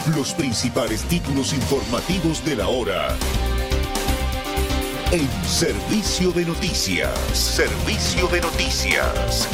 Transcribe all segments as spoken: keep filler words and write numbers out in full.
Los principales títulos informativos de la hora. En Servicio de Noticias. Servicio de Noticias.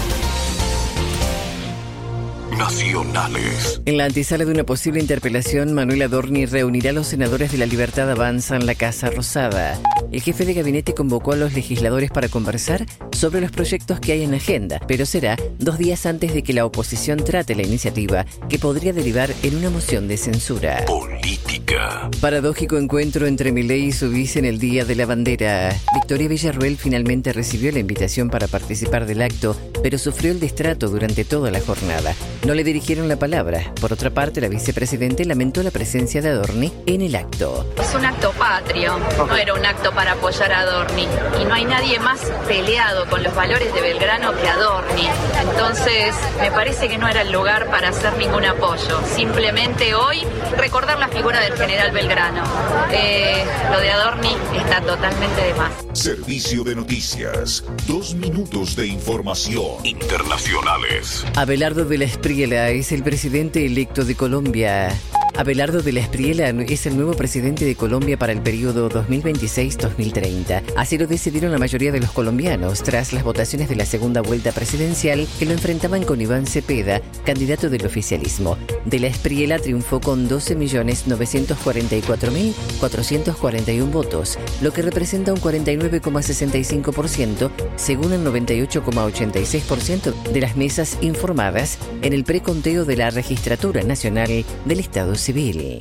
Nacionales. En la antesala de una posible interpelación, Manuel Adorni reunirá a los senadores de La Libertad Avanza en la Casa Rosada. El jefe de gabinete convocó a los legisladores para conversar sobre los proyectos que hay en agenda, pero será dos días antes de que la oposición trate la iniciativa, que podría derivar en una moción de censura. Política. Paradójico encuentro entre Milei y su vice en el Día de la Bandera. Victoria Villarruel finalmente recibió la invitación para participar del acto, pero sufrió el destrato durante toda la jornada. No le dirigieron la palabra. Por otra parte, la vicepresidente lamentó la presencia de Adorni en el acto. Es un acto patrio, no era un acto para apoyar a Adorni. Y no hay nadie más peleado con los valores de Belgrano que Adorni. Entonces, me parece que no era el lugar para hacer ningún apoyo. Simplemente hoy recordar la figura del general Belgrano. Eh, lo de Adorni está totalmente de más. Servicio de Noticias. Dos minutos de información. Internacionales. Abelardo de la Espriella es el presidente electo de Colombia. Abelardo de la Espriella es el nuevo presidente de Colombia para el periodo dos mil veintiséis a dos mil treinta. Así lo decidieron la mayoría de los colombianos tras las votaciones de la segunda vuelta presidencial que lo enfrentaban con Iván Cepeda, candidato del oficialismo. De la Espriella triunfó con doce millones novecientos cuarenta y cuatro mil cuatrocientos cuarenta y uno votos, lo que representa un cuarenta y nueve coma sesenta y cinco por ciento, según el noventa y ocho coma ochenta y seis por ciento de las mesas informadas en el preconteo de la Registratura Nacional del Estado Civil.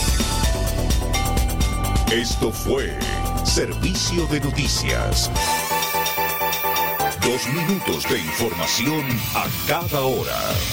Esto fue Servicio de Noticias. Dos minutos de información a cada hora.